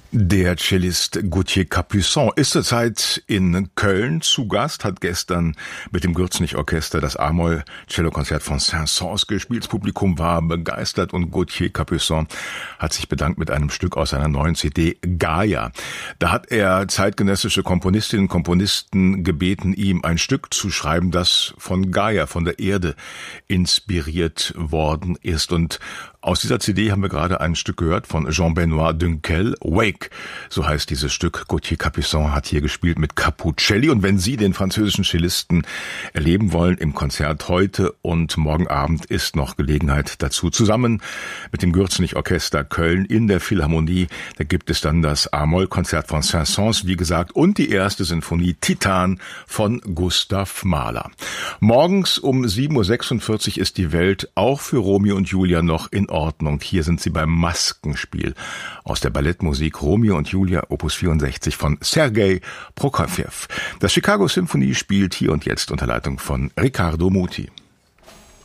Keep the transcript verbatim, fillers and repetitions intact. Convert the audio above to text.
Der Cellist Gauthier Capuçon ist zurzeit in Köln zu Gast, hat gestern mit dem Gürzenich-Orchester das A-Moll-Cellokonzert von Saint-Saëns gespielt. Das Publikum war begeistert und Gauthier Capuçon hat sich bedankt mit einem Stück aus seiner neuen C D Gaia. Da hat er zeitgenössische Komponistinnen und Komponisten gebeten, ihm ein Stück zu schreiben, das von Gaia, von der Erde inspiriert worden ist. Und aus dieser C D haben wir gerade ein Stück gehört von Jean-Benoît Dunkel, Wake. So heißt dieses Stück. Gauthier Capuçon hat hier gespielt mit Capucelli. Und wenn Sie den französischen Cellisten erleben wollen im Konzert heute und morgen Abend, ist noch Gelegenheit dazu. Zusammen mit dem Gürzenich-Orchester Köln in der Philharmonie, da gibt es dann das A-Moll-Konzert von Saint-Saëns, wie gesagt, und die erste Sinfonie Titan von Gustav Mahler. Morgens um sieben Uhr sechsundvierzig ist die Welt auch für Romeo und Julia noch in Ordnung. Hier sind sie beim Maskenspiel aus der Ballettmusik Romeo und Julia Opus vierundsechzig von Sergei Prokofjew. Das Chicago Symphony spielt hier und jetzt unter Leitung von Riccardo Muti.